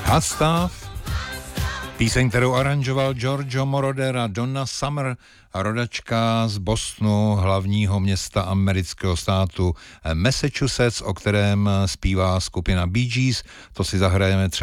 Hastav, píseň, kterou aranžoval Giorgio Moroder a Donna Summer, rodačka z Bostonu, hlavního města amerického státu Massachusetts, o kterém zpívá skupina Bee Gees. To si zahrajeme třeba